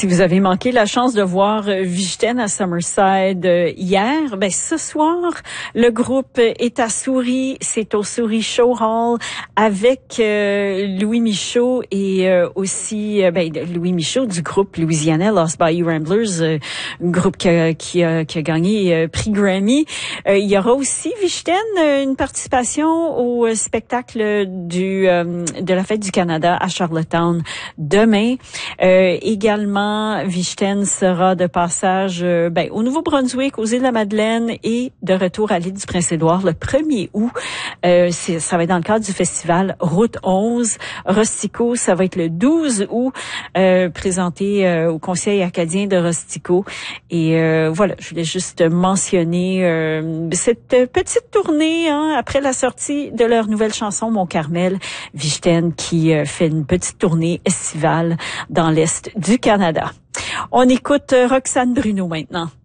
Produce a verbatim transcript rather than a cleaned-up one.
Si vous avez manqué la chance de voir Vichten à Summerside hier, ben ce soir, le groupe est à Souris, c'est au Souris Show Hall avec euh, Louis Michaud et euh, aussi euh, ben, Louis Michaud du groupe louisianais Lost Bayou Ramblers, euh, un groupe qui a, qui a, qui a gagné euh, prix Grammy. Euh, il y aura aussi Vichten, euh, une participation au euh, spectacle du euh, de la Fête du Canada à Charlottetown demain. Euh, également, Vichten sera de passage euh, ben, au Nouveau-Brunswick, aux Îles-de-la-Madeleine et de retour à l'île du Prince-Édouard le premier août. Euh, c'est, ça va être dans le cadre du festival Route onze. Rostico, ça va être le douze août, euh, présenté euh, au Conseil acadien de Rostico. Et euh, voilà, je voulais juste mentionner euh, cette petite tournée hein, après la sortie de leur nouvelle chanson Mon Carmel, Vichten qui euh, fait une petite tournée estivale dans l'Est du Canada. On écoute Roxane Bruno maintenant.